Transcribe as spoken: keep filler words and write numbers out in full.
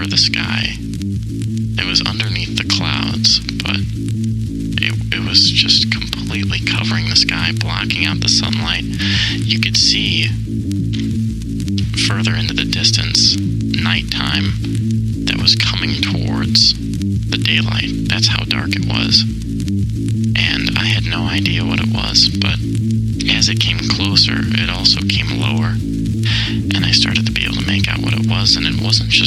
the sky. It was underneath the clouds, but it, it was just completely covering the sky, blocking out the sunlight. You could see further into the distance, nighttime that was coming towards the daylight. That's how dark it was. And I had no idea what it was, but as it came closer, it also came lower. And I started to be able to make out what it was, and it wasn't just